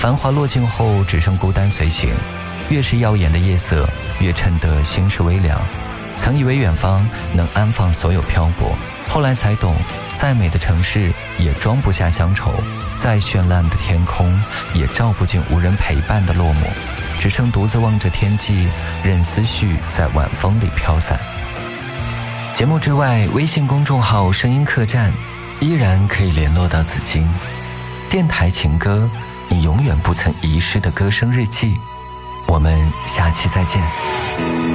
繁华落尽后，只剩孤单随行。越是耀眼的夜色，越衬得心事微凉。曾以为远方能安放所有漂泊，后来才懂，再美的城市也装不下乡愁，再绚烂的天空也照不进无人陪伴的落寞，只剩独自望着天际，任思绪在晚风里飘散。节目之外，微信公众号声音客栈依然可以联络到紫金。电台情歌，你永远不曾遗失的歌声日记。我们下期再见。